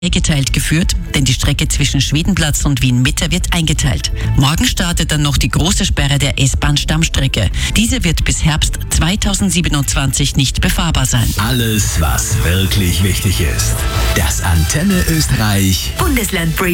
geteilt geführt, denn die Strecke zwischen Schwedenplatz und Wien-Mitte wird eingeteilt. Morgen startet dann noch die große Sperre der S-Bahn-Stammstrecke. Diese wird bis Herbst 2027 nicht befahrbar sein. Alles, was wirklich wichtig ist. Das Antenne Österreich Bundesland